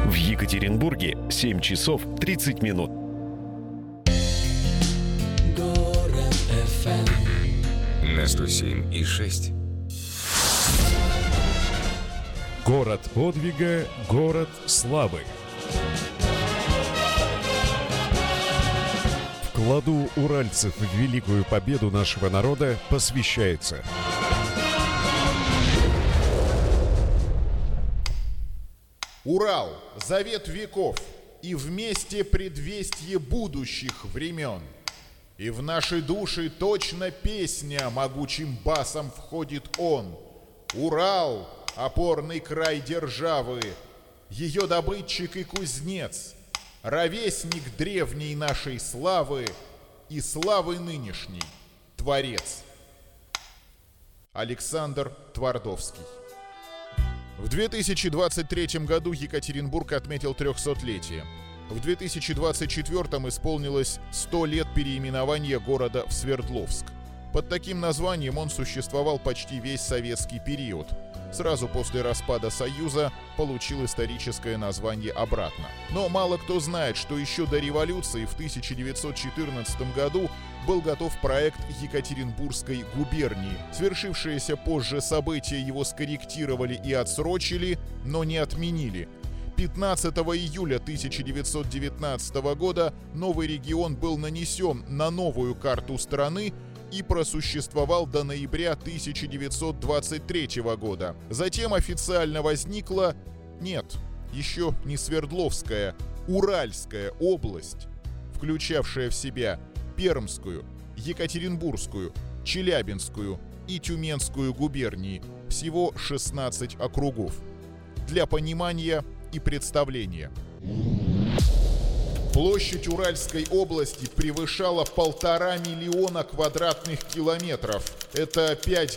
В Екатеринбурге 7 часов 30 минут. Город FM На 107,6. Город подвига, город славы. Вкладу уральцев в великую победу нашего народа посвящается. Урал — завет веков, и вместе предвестье будущих времен. И в наши души точно песня могучим басом входит он. Урал — опорный край державы, ее добытчик и кузнец, ровесник древней нашей славы и славы нынешней, творец. Александр Твардовский. В 2023 году Екатеринбург отметил 300-летие. В 2024 исполнилось 100 лет переименования города в Свердловск. Под таким названием он существовал почти весь советский период. Сразу после распада Союза получил историческое название обратно. Но мало кто знает, что еще до революции в 1914 году был готов проект Екатеринбургской губернии. Свершившиеся позже события его скорректировали и отсрочили, но не отменили. 15 июля 1919 года новый регион был нанесен на новую карту страны и просуществовал до ноября 1923 года. Затем официально возникла, еще не Свердловская, Уральская область, включавшая в себя Пермскую, Екатеринбургскую, Челябинскую и Тюменскую губернии, всего 16 округов. Для понимания и представления. Площадь Уральской области превышала 1,5 миллиона квадратных километров. Это 5